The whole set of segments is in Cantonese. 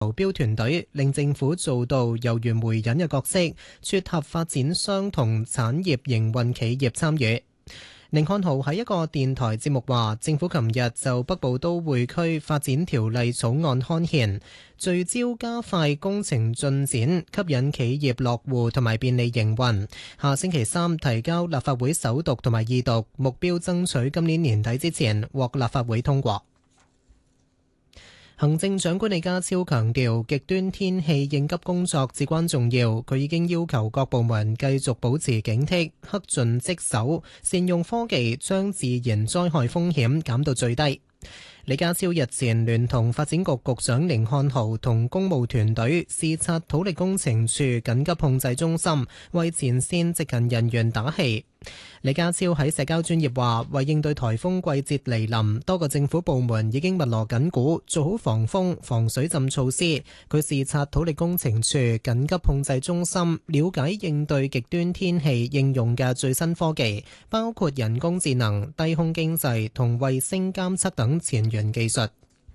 投標團隊，令政府做到猶如媒人嘅角色，撮合發展商同產業營運企業參與。寧漢豪喺一個電台節目話，政府琴日就北部都會區發展條例草案刊憲，聚焦加快工程進展，吸引企業落戶同埋便利營運。下星期三提交立法會首讀同埋二讀，目標爭取今年年底之前獲立法會通過。行政長官李家超強調，極端天氣應急工作至關重要。佢已經要求各部門繼續保持警惕，克盡職守，善用科技將自然災害風險減到最低。李家超日前聯同發展局局長寧漢豪同公務團隊視察土力工程處緊急控制中心，為前線值勤人員打氣。李家超喺社交專頁話，為應對颱風季節嚟臨，多個政府部門已經密鑼緊鼓，做好防風、防水浸措施。佢視察土力工程處緊急控制中心，了解應對極端天氣應用嘅最新科技，包括人工智能、低空經濟同衛星監測等前沿技術。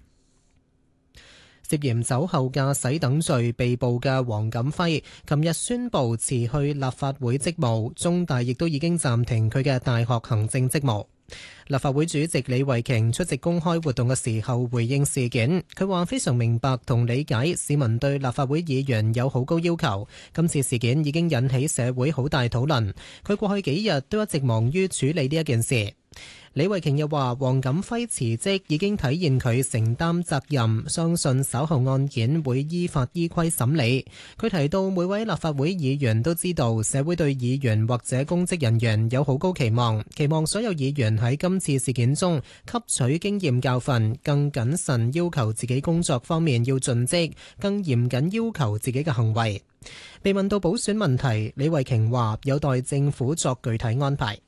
涉嫌酒後駕駛等罪被捕嘅黃錦輝，琴日宣布辭去立法會職務，中大亦都已經暫停佢嘅大學行政職務。立法會主席李慧瓊出席公開活動嘅時候回應事件，佢話非常明白同理解市民對立法會議員有好高要求，今次事件已經引起社會好大討論，佢過去幾日都一直忙於處理呢一件事。李慧瓊又話，黃錦輝辭職已經體現佢承擔責任，相信稍後案件會依法依規審理。佢提到每位立法會議員都知道社會對議員或者公職人員有好高期望，期望所有議員喺今次事件中吸取經驗教訓，更謹慎要求自己工作方面要盡職，更嚴謹要求自己嘅行為。被問到補選問題，李慧瓊話有待政府作具體安排。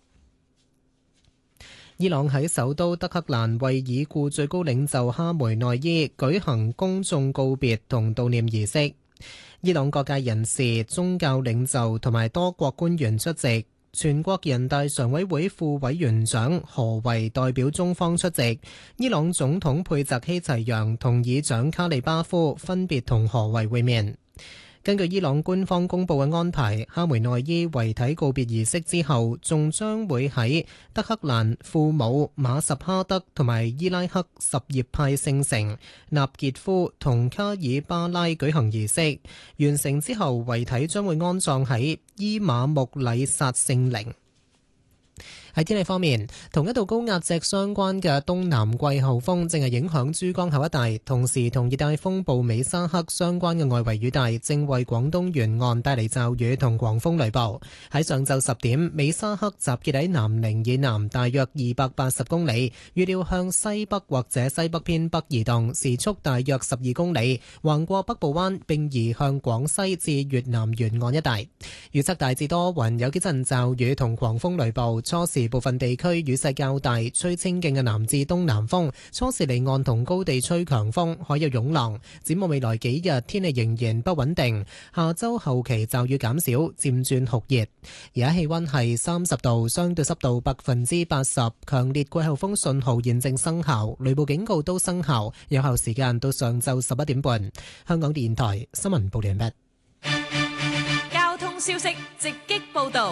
伊朗喺首都德黑蘭為已故最高領袖哈梅內伊舉行公眾告別同悼念儀式。伊朗各界人士、宗教領袖同埋多國官員出席。全國人大常委會副委員長何為代表中方出席。伊朗總統佩澤希齊揚同議長卡利巴夫分別同何為會面。根據伊朗官方公布嘅安排，哈梅內伊遺體告別儀式之後，仲將會喺德黑蘭、庫姆、馬什哈德同埋伊拉克什葉派聖城納傑夫同卡爾巴拉舉行儀式。完成之後，遺體將會安葬喺伊馬木禮薩聖陵。喺天氣方面，同一道高壓脊相關嘅東南季候風正係影響珠江口一帶，同時同熱帶風暴美沙克相關嘅外圍雨帶正為廣東沿岸帶嚟驟雨同狂風雷暴。喺上晝10點，美沙克集結喺南寧以南大約280公里，預料向西北或者西北偏北移動，時速大約12公里，橫過北部灣並移向廣西至越南沿岸一帶。預測大致多雲，有幾陣驟雨同狂風雷暴，初時部分地區雨勢較大，吹清勁嘅南至東南風，初時離岸同高地吹強風，海有湧浪。展望未來幾日，天氣仍然不穩定，下周後期驟雨減少，漸轉酷熱。而家氣溫係30度，相對濕度80%，強烈季候風信號現正生效，雷暴警告都生效，有效時間到上晝11點半。香港電台新聞報完畢。 交通消息直擊報道。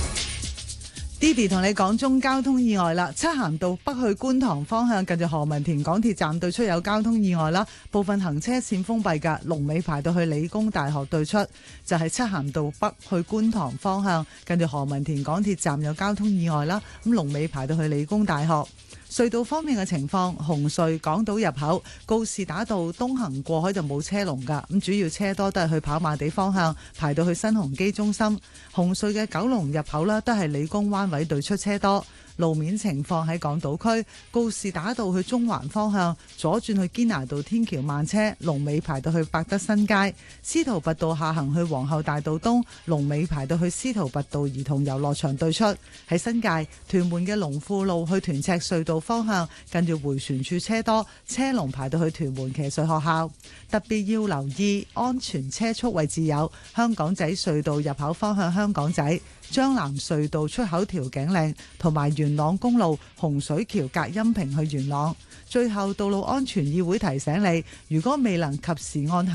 Didi 同你講中交通意外啦，漆咸道北去觀塘方向近住何文田港鐵站對出有交通意外啦，部分行車線封閉㗎，龍尾排到去理工大學對出，就係漆咸道北去觀塘方向近住何文田港鐵站有交通意外啦，咁龍尾排到去理工大學。隧道方面嘅情況，紅隧港島入口告士打道東行過海就冇車龍㗎，咁主要車多都係去跑馬地方向，排到去新鴻基中心。紅隧嘅九龍入口啦，都係理工灣位對出車多。路面情況喺港島區告士打道去中環方向左轉去堅拿道天橋慢車，龍尾排到去百德新街。司徒拔道下行去皇后大道東，龍尾排到去司徒拔道兒童遊樂場對出。喺新界屯門嘅龍富路去屯赤隧道方向近住迴旋處車多，車龍排到去屯門騎術學校。特別要留意安全車速位置有香港仔隧道入口方向香港仔、 將藍隧道出口調景嶺同埋元朗公路洪水橋隔音屏去元朗。最後，道路安全議會提醒你，如果未能及時按